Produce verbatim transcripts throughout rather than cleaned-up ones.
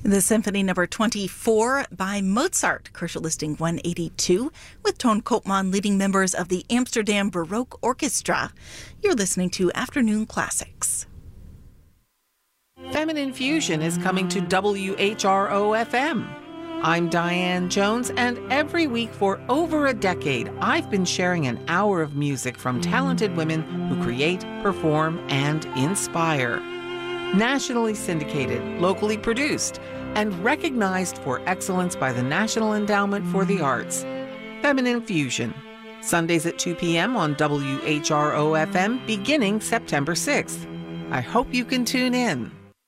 The Symphony Number twenty-four by Mozart, Kershaw listing one eighty-two, with Ton Koopman leading members of the Amsterdam Baroque Orchestra. You're listening to Afternoon Classics. Feminine Fusion is coming to W H R O F M. I'm Diane Jones, and every week for over a decade, I've been sharing an hour of music from talented women who create, perform, and inspire. Nationally syndicated, locally produced, and recognized for excellence by the National Endowment for the Arts. Feminine Fusion, Sundays at two p.m. on W H R O F M beginning September sixth. I hope you can tune in.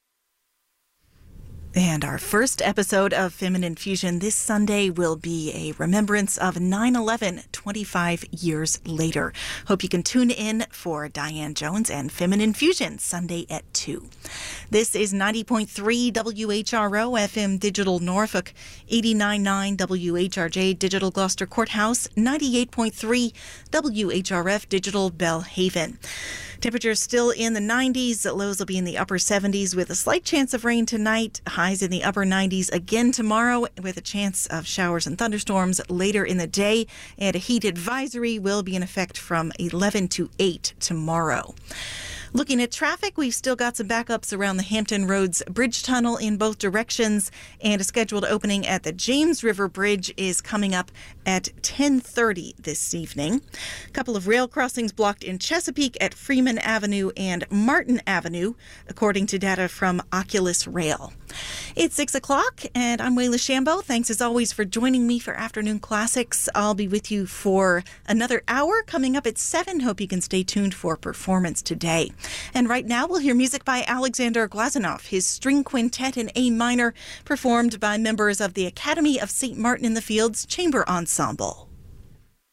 And our first episode of Feminine Fusion this Sunday will be a remembrance of nine eleven, twenty-five years later. Hope you can tune in for Diane Jones and Feminine Fusion Sunday at two. This is ninety point three W H R O F M Digital Norfolk, eighty-nine point nine W H R J Digital Gloucester Courthouse, ninety-eight point three W H R F Digital Belhaven. Temperatures still in the nineties. Lows will be in the upper seventies with a slight chance of rain tonight. Highs in the upper nineties again tomorrow with a chance of showers and thunderstorms later in the day. And a heat advisory will be in effect from eleven to eight tomorrow. Looking at traffic, we've still got some backups around the Hampton Roads Bridge Tunnel in both directions, and a scheduled opening at the James River Bridge is coming up at ten thirty this evening. A couple of rail crossings blocked in Chesapeake at Freeman Avenue and Martin Avenue, according to data from Oculus Rail. It's six o'clock, and I'm Wayla Shambo. Thanks as always for joining me for Afternoon Classics. I'll be with you for another hour coming up at seven. Hope you can stay tuned for Performance Today. And right now we'll hear music by Alexander Glazunov, his string quintet in A minor, performed by members of the Academy of Saint Martin in the Fields Chamber Ensemble.